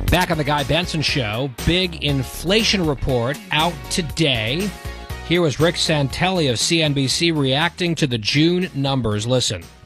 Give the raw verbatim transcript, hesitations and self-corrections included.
Back on the Guy Benson Show, big inflation report out today. Here was Rick Santelli of C N B C reacting to the June numbers. Listen.